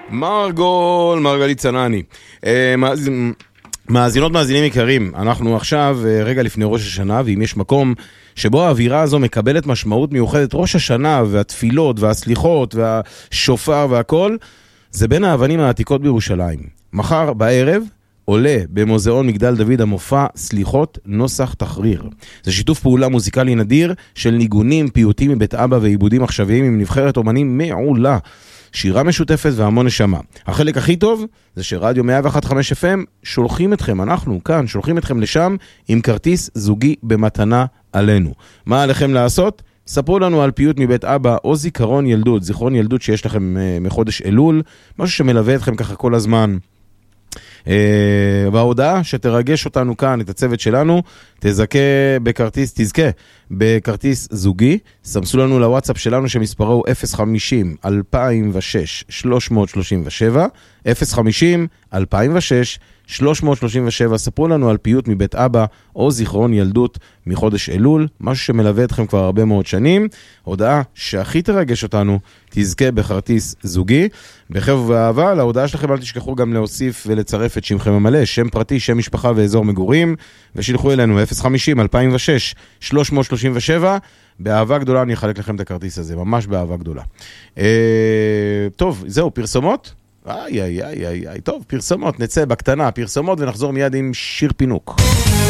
מרגלית צנני. מאזינות מאזינים יקרים, אנחנו עכשיו רגע לפני ראש השנה, ואם יש מקום שבו האווירה הזו מקבלת משמעות מיוחדת, ראש השנה והתפילות והסליחות והשופר והכל, זה בין האבנים העתיקות בירושלים. מחר בערב עולה במוזיאון מגדל דוד המופע סליחות נוסח תחריר. זה שיתוף פעולה מוזיקלי נדיר של ניגונים, פיוטים מבית אבא ועיבודים עכשוויים עם נבחרת אומנים מעולה. שירה משותפת והמון נשמה. החלק הכי טוב זה שרדיו 101.5 FM שולחים אתכם, אנחנו כאן שולחים אתכם לשם עם כרטיס זוגי במתנה עלינו. מה עליכם לעשות? ספרו לנו על פיוט מבית אבא או זיכרון ילדות, זיכרון ילדות שיש לכם מחודש אלול, משהו שמלווה אתכם ככה כל הזמן. וההודעה שתרגש אותנו כאן, את הצוות שלנו, תזכה בכרטיס זוגי. סמסו לנו לוואטסאפ שלנו שמספרו 050-2006-337 050-2006-337. ספרו לנו על פיוט מבית אבא או זיכרון ילדות מחודש אלול, משהו שמלווה אתכם כבר הרבה מאוד שנים. הודעה שהכי תרגש אותנו תזכה בכרטיס זוגי. בחב ובאהבה, להודעה שלכם אל תשכחו גם להוסיף ולצרף את שמכם המלא, שם פרטי, שם משפחה ואזור מגורים, ושילחו אלינו 050-2006-337. באהבה גדולה אני אחלק לכם את הכרטיס הזה, ממש באהבה גדולה. טוב, זהו, פרסומות? טוב, פרסומות, נצא בקטנה, פרסומות ונחזור מיד עם שיר פינוק.